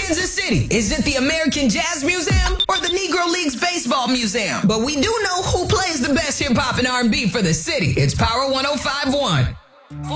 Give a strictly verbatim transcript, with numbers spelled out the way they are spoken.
Kansas City? Is it the American Jazz Museum or the Negro Leagues Baseball Museum? But we do know who plays the best hip hop and R and B for the city. It's Power one oh five point one.